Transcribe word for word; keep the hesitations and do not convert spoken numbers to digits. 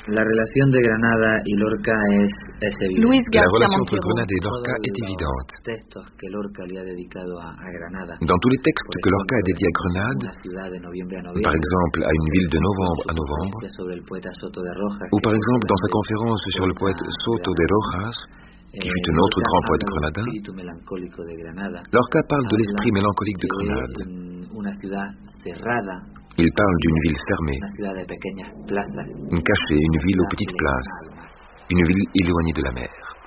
La relación de Granada y Lorca es, es evidente. Luis La García relation entre Montero. Grenade et Lorca est évidente. Textos que Lorca le ha dedicado a, a Granada. Dans tous les textes que Lorca a dédiés à Grenade, Una ciudad de noviembre a par noviembre, exemple à une ville de novembre à novembre, sobre el poeta Soto de Rojas, ou par exemple dans sa conférence sur le poète Soto de Rojas, qui fut un autre grand poète grenadin, Lorca parle de l'esprit mélancolique de Grenade. Il parle d'une ville fermée, cachée, une ville aux petites places, une ville éloignée de la mer.